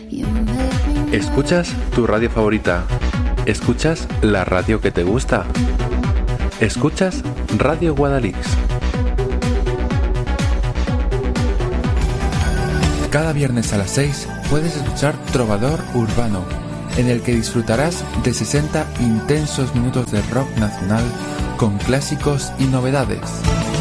¿Escuchas tu radio favorita? ¿Escuchas la radio que te gusta? ¿Escuchas Radio Guadalix? Cada viernes a las 6 puedes escuchar Trovador Urbano, en el que disfrutarás de 60 intensos minutos de rock nacional con clásicos y novedades.